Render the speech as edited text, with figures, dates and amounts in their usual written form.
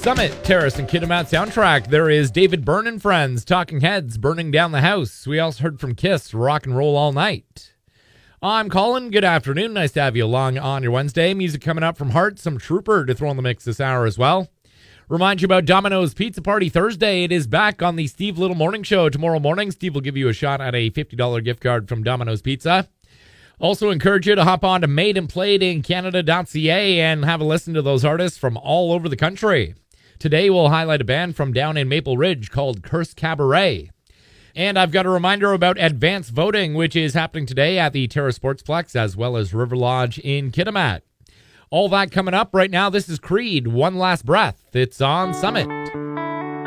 Summit Terrace and Kitimat soundtrack. There is David Byrne and Friends, Talking Heads, Burning Down the House. We also heard from Kiss, Rock and Roll All Night. I'm Colin. Good afternoon. Nice to have you along on your Wednesday. Music coming up from Heart, some Trooper to throw in the mix this hour as well. Remind you about Domino's Pizza Party Thursday. It is back on the Steve Little Morning Show tomorrow morning. Steve will give you a shot at a $50 gift card from Domino's Pizza. Also encourage you to hop on to madeandplayedincanada.ca and have a listen to those artists from all over the country. Today we'll highlight a band from down in Maple Ridge called Curse Cabaret. And I've got a reminder about advance voting, which is happening today at the Terra Sportsplex as well as River Lodge in Kitimat. All that coming up right now. This is Creed, One Last Breath. It's on Summit.